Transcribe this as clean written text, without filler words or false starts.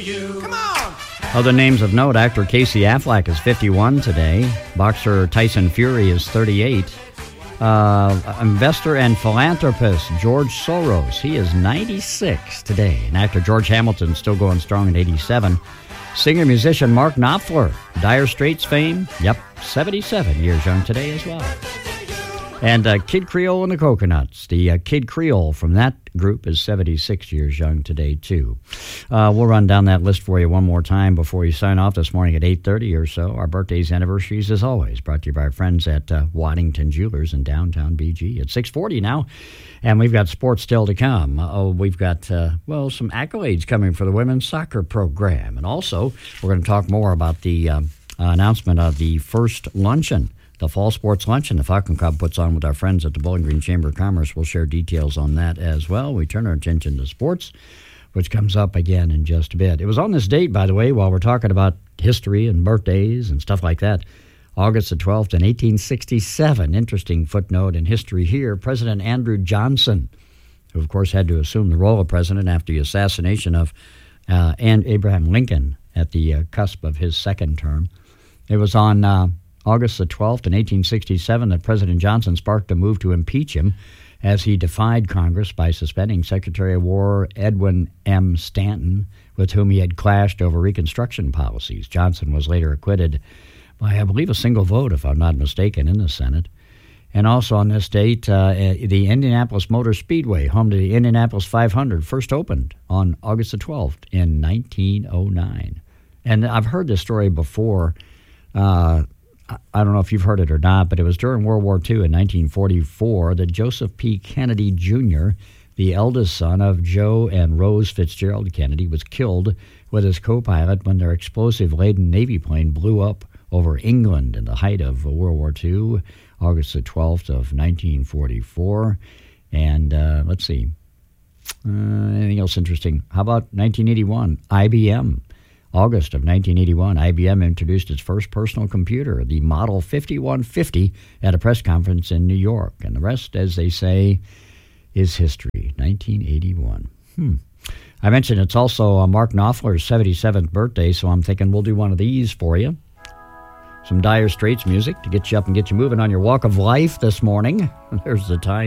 Come on! Other names of note, actor Casey Affleck is 51 today. Boxer Tyson Fury is 38. Investor and philanthropist George Soros, he is 96 today. And actor George Hamilton still going strong at 87. Singer-musician Mark Knopfler, Dire Straits fame, 77 years young today as well. And Kid Creole and the Coconuts, the Kid Creole from that group is 76 years young today, too. We'll run down that list for you one more time before we sign off this morning at 8:30 or so. Our birthdays, anniversaries, as always, brought to you by our friends at Waddington Jewelers in downtown BG. It's 6:40 now, and we've got sports still to come. We've got, some accolades coming for the women's soccer program. And also, we're going to talk more about the announcement of the first luncheon. The Fall Sports Luncheon the Falcon Club puts on with our friends at the Bowling Green Chamber of Commerce. We'll share details on that as well. We turn our attention to sports, which comes up again in just a bit. It was on this date, by the way, while we're talking about history and birthdays and stuff like that, August the 12th in 1867. Interesting footnote in history here. President Andrew Johnson, who, of course, had to assume the role of president after the assassination of Abraham Lincoln at the cusp of his second term. It was on August the 12th in 1867 that President Johnson sparked a move to impeach him as he defied Congress by suspending Secretary of War Edwin M. Stanton, with whom he had clashed over Reconstruction policies. Johnson was later acquitted by, I believe, a single vote, if I'm not mistaken, in the Senate. And also on this date, the Indianapolis Motor Speedway, home to the Indianapolis 500, first opened on August the 12th in 1909. And I've heard this story before. I don't know if you've heard it or not, but it was during World War II in 1944 that Joseph P. Kennedy Jr., the eldest son of Joe and Rose Fitzgerald Kennedy, was killed with his co-pilot when their explosive-laden Navy plane blew up over England in the height of World War II, August the 12th of 1944. And let's see, anything else interesting? How about 1981, IBM? August of 1981, IBM introduced its first personal computer, the Model 5150, at a press conference in New York. And the rest, as they say, is history. 1981. I mentioned it's also Mark Knopfler's 77th birthday, so I'm thinking we'll do one of these for you. Some Dire Straits music to get you up and get you moving on your walk of life this morning. There's the time.